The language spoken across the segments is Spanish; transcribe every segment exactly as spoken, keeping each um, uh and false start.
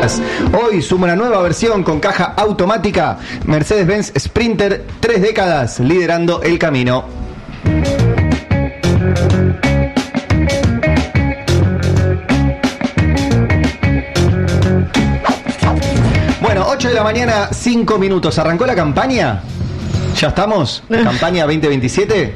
más. Hoy suma una nueva versión con caja automática. Mercedes-Benz Sprinter, tres décadas liderando el camino. Bueno, ocho de la mañana, cinco minutos. ¿Arrancó la campaña? ¿Ya estamos? ¿Campaña veinte veintisiete?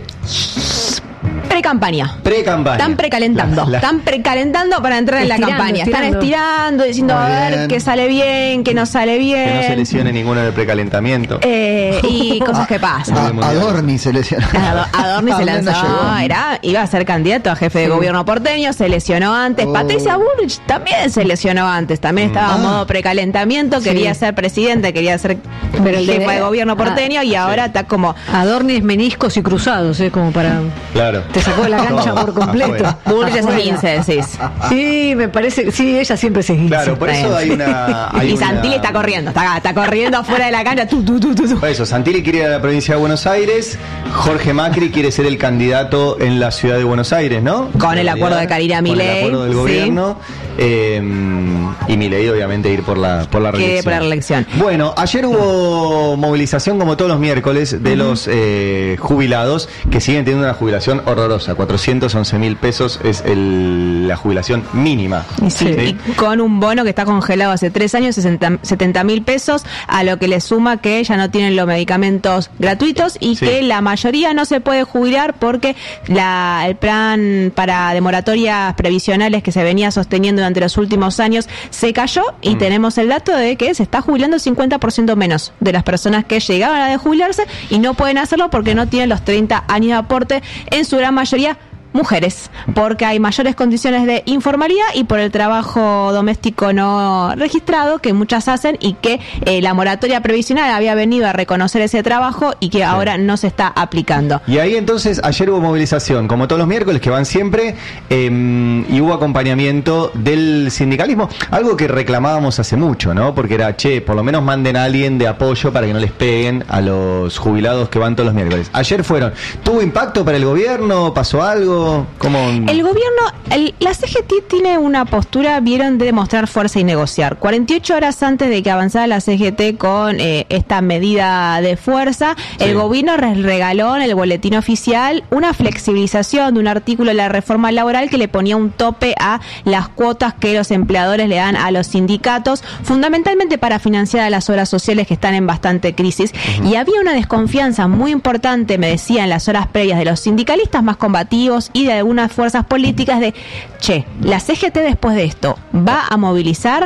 Pre-campaña. Pre-campaña. Están precalentando. La, la... Están precalentando para entrar estirando, en la campaña. Estirando. Están estirando, diciendo Muy a ver bien. qué sale bien, qué no sale bien. Que no se lesione ninguno del precalentamiento. Eh, y cosas que pasan. A, Adorni se lesionó. Adorni se lanzó. No, era, iba a ser candidato a jefe de sí. gobierno porteño, se lesionó antes. Oh. Patricia Bullrich también se lesionó antes. También estaba en ah. modo precalentamiento. Sí. Quería ser presidente, quería ser Pero jefe de, de gobierno porteño ah, y ahora sí. está como... Adorni es meniscos y cruzados, ¿eh? Como para... Claro. Te sacó de la cancha no, por completo. Bullrich es quince, decís. Sí, me parece, sí, ella siempre se quince. Claro, por eso hay una... Hay y una... Santilli está corriendo, está, está corriendo afuera de la cancha. Tu, tu, tu, tu. Por eso, Santilli quiere ir a la provincia de Buenos Aires, Jorge Macri quiere ser el candidato en la ciudad de Buenos Aires, ¿no? Con el acuerdo de Carina Milei. Con el acuerdo del gobierno. Sí. Eh, y Milei, obviamente, ir por la, por la reelección. por la reelección. Bueno, ayer hubo movilización, como todos los miércoles, de uh-huh. los eh, jubilados, que siguen teniendo una jubilación horrorosa. cuatrocientos once mil pesos es el, la jubilación mínima. Sí, ¿sí? Y con un bono que está congelado hace tres años, setenta mil pesos, a lo que le suma que ya no tienen los medicamentos gratuitos y sí. que la mayoría no se puede jubilar porque la, el plan para de moratorias previsionales que se venía sosteniendo durante los últimos años se cayó y mm. tenemos el dato de que se está jubilando el cincuenta por ciento menos de las personas que llegaban a de jubilarse y no pueden hacerlo porque no tienen los treinta años de aporte, en su gran mayoría mujeres, porque hay mayores condiciones de informalidad y por el trabajo doméstico no registrado que muchas hacen y que eh, la moratoria previsional había venido a reconocer ese trabajo y que sí. ahora no se está aplicando. Y ahí entonces ayer hubo movilización, como todos los miércoles que van siempre, eh, y hubo acompañamiento del sindicalismo, algo que reclamábamos hace mucho, ¿no? Porque era, che, por lo menos manden a alguien de apoyo para que no les peguen a los jubilados que van todos los miércoles. Ayer fueron, ¿tuvo impacto para el gobierno? ¿Pasó algo? ¿Cómo? El gobierno, el, la C G T tiene una postura, vieron, de demostrar fuerza y negociar. cuarenta y ocho horas antes de que avanzara la C G T con eh, esta medida de fuerza, sí. el gobierno regaló en el boletín oficial una flexibilización de un artículo de la reforma laboral que le ponía un tope a las cuotas que los empleadores le dan a los sindicatos, fundamentalmente para financiar a las obras sociales que están en bastante crisis. Uh-huh. Y había una desconfianza muy importante, me decía, en las horas previas de los sindicalistas más combativos y de algunas fuerzas políticas de, che, la C G T después de esto va a movilizar,